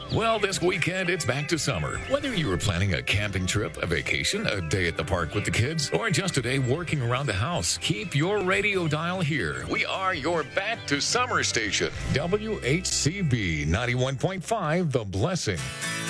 Well, this weekend, it's back to summer. Whether you were planning a camping trip, a vacation, a day at the park with the kids, or just a day working around the house, keep your radio dial here. We are your back to summer station. WHCB 91.5, The Blessing.